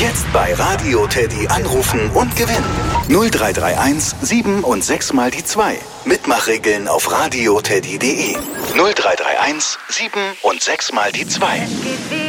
Jetzt bei Radio Teddy anrufen und gewinnen. 0331 7 und 6 mal die 2. Mitmachregeln auf radioteddy.de. 0331 7 und 6 mal die 2.